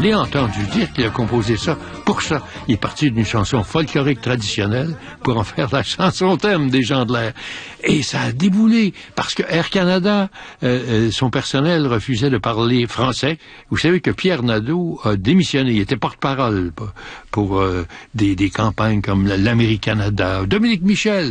l'ai entendu dire qu'il a composé ça pour ça. Il est parti d'une chanson folklorique traditionnelle pour en faire la chanson thème des gens de l'air. Et ça a déboulé, parce que Air Canada, son personnel refusait de parler français. Vous savez que Pierre Nadeau a démissionné, il était porte-parole pour des campagnes comme l'Amérique-Canada. Dominique Michel